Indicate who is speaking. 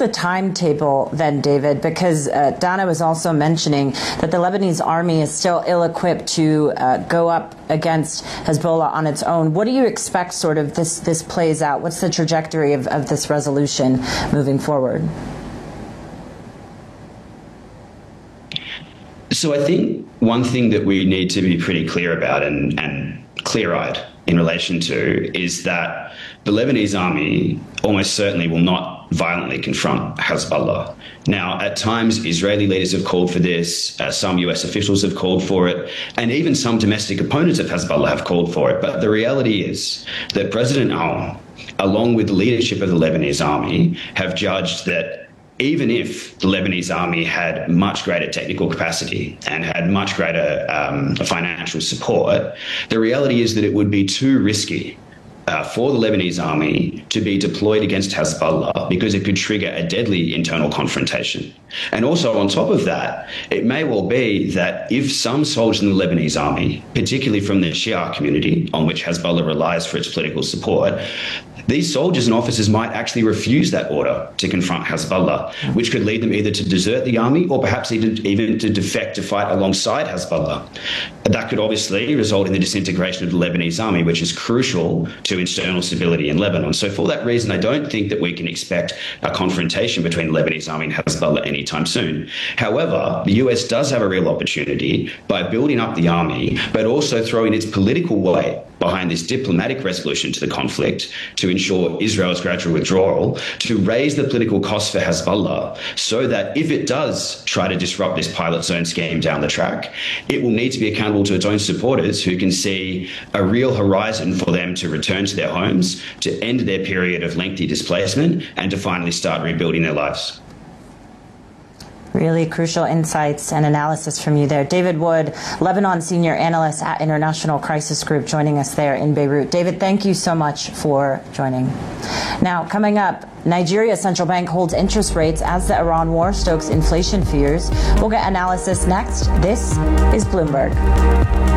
Speaker 1: the timetable then, David? Because Dana was also mentioning that the Lebanese army is still ill-equipped to go up against Hezbollah on its own. What do you expect sort of this plays out? What's the trajectory of this resolution moving forward?
Speaker 2: So I think one thing that we need to be pretty clear about and clear-eyed in relation to is that the Lebanese army almost certainly will not violently confront Hezbollah. Now, at times, Israeli leaders have called for this, some US officials have called for it, and even some domestic opponents of Hezbollah have called for it. But the reality is that President Aoun, along with the leadership of the Lebanese army, have judged that even if the Lebanese army had much greater technical capacity and had much greater financial support, the reality is that it would be too risky for the Lebanese army to be deployed against Hezbollah because it could trigger a deadly internal confrontation. And also on top of that, it may well be that if some soldiers in the Lebanese army, particularly from the Shia community on which Hezbollah relies for its political support, these soldiers and officers might actually refuse that order to confront Hezbollah, which could lead them either to desert the army or perhaps even to defect to fight alongside Hezbollah. That could obviously result in the disintegration of the Lebanese army, which is crucial to internal stability in Lebanon. So for that reason, I don't think that we can expect a confrontation between the Lebanese army and Hezbollah anytime soon. However, the US does have a real opportunity by building up the army, but also throwing its political weight behind this diplomatic resolution to the conflict to ensure Israel's gradual withdrawal, to raise the political costs for Hezbollah so that if it does try to disrupt this pilot zone scheme down the track, it will need to be accountable to its own supporters who can see a real horizon for them to return to their homes, to end their period of lengthy displacement, and to finally start rebuilding their lives.
Speaker 1: Really crucial insights and analysis from you there. David Wood, Lebanon senior analyst at International Crisis Group, joining us there in Beirut. David, thank you so much for joining. Now, coming up, Nigeria's central bank holds interest rates as the Iran war stokes inflation fears. We'll get analysis next. This is Bloomberg.